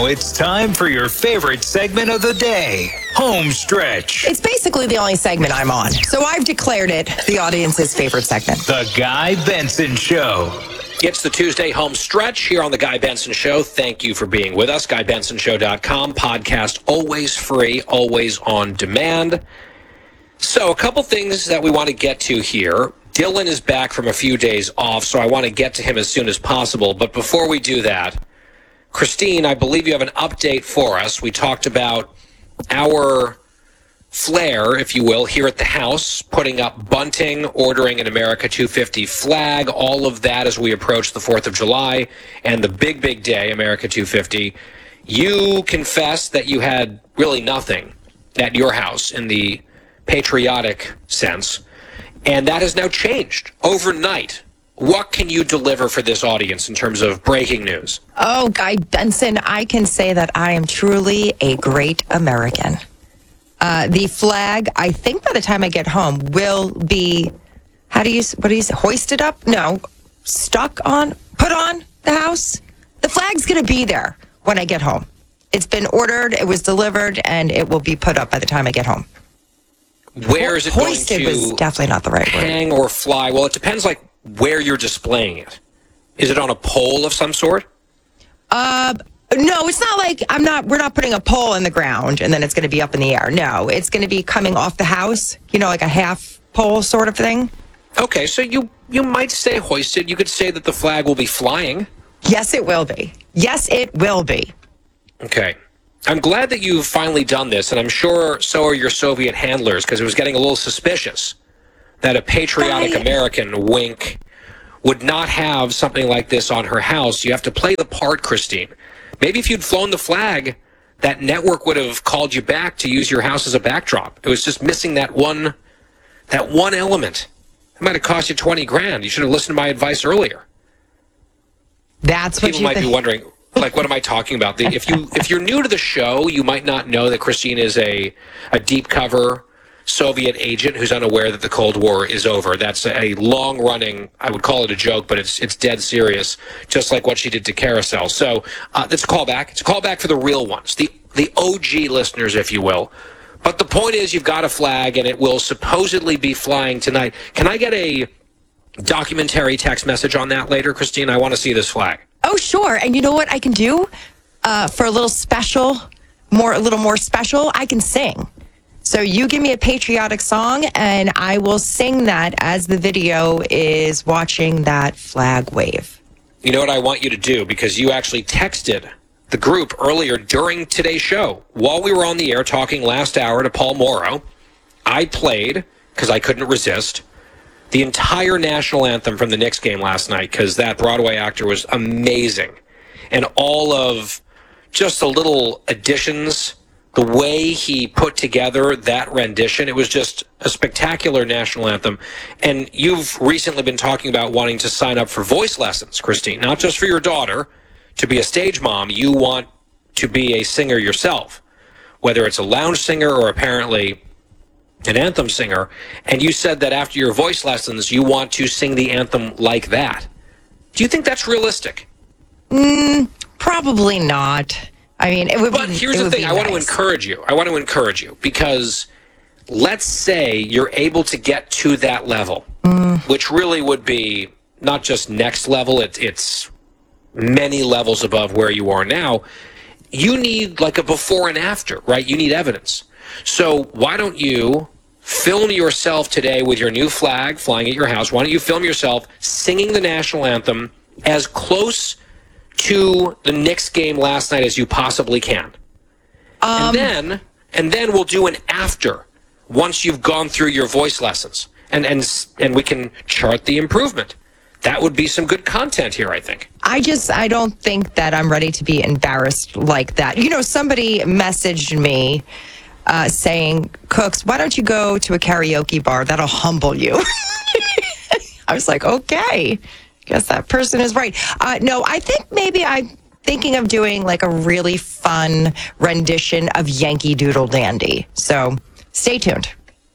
Now it's time for your favorite segment of the day, Home Stretch. It's basically the only segment I'm on, so I've declared it the audience's favorite segment. The Guy Benson Show. It's the Tuesday Home Stretch here on The Guy Benson Show. Thank you for being with us. GuyBensonShow.com. Podcast always free, always on demand. So a couple things that we want to get to here. Dylan is back from a few days off, so I want to get to him as soon as possible. But before we do that, Christine, I believe you have an update for us. We talked about our flair, if you will, here at the house, putting up bunting, ordering an America 250 flag, all of that as we approach the 4th of July and the big, big day, America 250. You confessed that you had really nothing at your house in the patriotic sense, and that has now changed overnight. What can you deliver for this audience in terms of breaking news? Oh, Guy Benson, I can say that I am truly a great American. The flag, I think by the time I get home, will be, what do you say, hoisted up? No, put on the house. The flag's going to be there when I get home. It's been ordered, it was delivered, and it will be put up by the time I get home. Where is it going to hoisted was definitely not the right word. Hang or fly? Well, it depends, like, where you're displaying it. Is it on a pole of some sort? No, it's not like we're not putting a pole in the ground and then it's going to be up in the air. No, it's going to be coming off the house, like a half pole sort of thing. Okay, so you might say hoisted. You could say that the flag will be flying. Yes, it will be. Yes, it will be. Okay. I'm glad that you've finally done this, and I'm sure so are your Soviet handlers, because it was getting a little suspicious that a patriotic American, wink, would not have something like this on her house. You have to play the part, Christine. Maybe if you'd flown the flag, that network would have called you back to use your house as a backdrop. It was just missing that one element. It might have cost you $20,000. You should have listened to my advice earlier. That's what people might be wondering. Like, what am I talking about? If you're new to the show, you might not know that Christine is a deep cover Soviet agent who's unaware that the Cold War is over. That's a long-running, I would call it a joke, but it's dead serious, just like what she did to Carousel. So that's a callback. It's a callback for the real ones, the OG listeners, if you will. But the point is, you've got a flag, and it will supposedly be flying tonight. Can I get a documentary text message on that later, Christine? I want to see this flag. Oh, sure. And you know what I can do for a little more special? I can sing. So you give me a patriotic song, and I will sing that as the video is watching that flag wave. You know what I want you to do? Because you actually texted the group earlier during today's show. While we were on the air talking last hour to Paul Morrow, I played, because I couldn't resist, the entire national anthem from the Knicks game last night, because that Broadway actor was amazing. And all of just the little additions, the way he put together that rendition, it was just a spectacular national anthem. And you've recently been talking about wanting to sign up for voice lessons, Christine, not just for your daughter to be a stage mom. You want to be a singer yourself, whether it's a lounge singer or apparently an anthem singer. And you said that after your voice lessons, you want to sing the anthem like that. Do you think that's realistic? Probably not. I mean, it would be. But here's the thing. I want to encourage you because let's say you're able to get to that level, which really would be not just next level. It's many levels above where you are now. You need like a before and after, right? You need evidence. So why don't you film yourself today with your new flag flying at your house? Why don't you film yourself singing the national anthem as close to the Knicks game last night as you possibly can? And then we'll do an after once you've gone through your voice lessons, and we can chart the improvement. That would be some good content here, I think. I don't think that I'm ready to be embarrassed like that. Somebody messaged me saying, Cooks, why don't you go to a karaoke bar? That'll humble you. I was like, okay, guess that person is right. No, I think maybe I'm thinking of doing like a really fun rendition of Yankee Doodle Dandy. So stay tuned.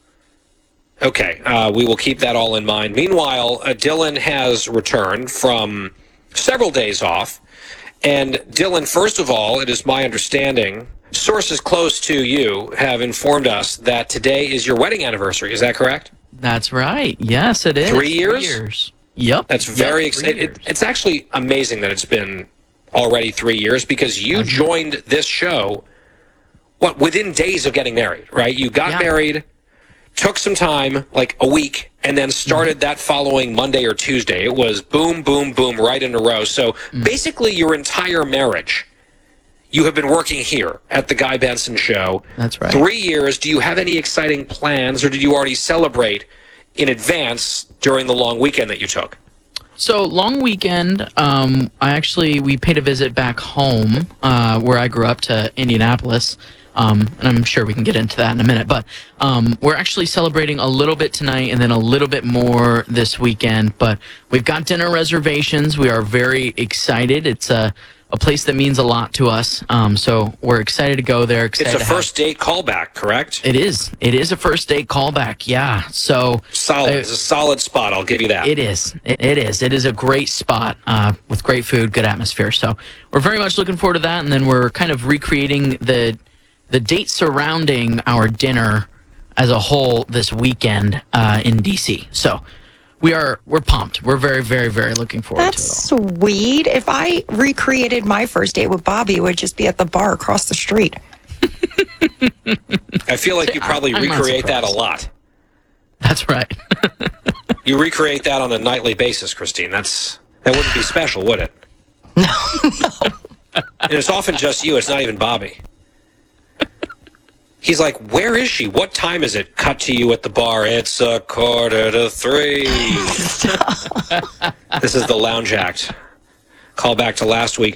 Okay, we will keep that all in mind. Meanwhile, Dylan has returned from several days off, And Dylan, first of all, it is my understanding, sources close to you have informed us that today is your wedding anniversary. Is that correct? That's right. Yes, it is. 3 years? 3 years. Yep. That's very Yep, exciting. It's actually amazing that it's been already 3 years because you joined this show, within days of getting married, right? You got married, took some time, like a week, and then started that following Monday or Tuesday. It was boom, boom, boom, right in a row. So basically your entire marriage, you have been working here at the Guy Benson Show. That's right. 3 years. Do you have any exciting plans, or did you already celebrate in advance during the long weekend that you took? So long weekend, we paid a visit back home where I grew up to Indianapolis. And I'm sure we can get into that in a minute, but we're actually celebrating a little bit tonight and then a little bit more this weekend. But we've got dinner reservations. We are very excited. It's a place that means a lot to us. So we're excited to go there. It's a first date callback, correct? It is. It is a first date callback. Yeah. So solid. It's a solid spot. I'll give you that. It is. It is. It is a great spot with great food, good atmosphere. So we're very much looking forward to that. And then we're kind of recreating the date surrounding our dinner as a whole this weekend in DC. So we're pumped. We're very, very, very looking forward That's to it all. sweet. If I recreated my first date with Bobby, it would just be at the bar across the street. I feel like you probably I'm not recreate that a surprised. lot. That's right. You recreate that on a nightly basis, Christine. That wouldn't be special, would it? No. And it's often just you. It's not even Bobby. He's like, where is she? What time is it? Cut to you at the bar. It's 2:45. This is the Lounge Act. Call back to last week.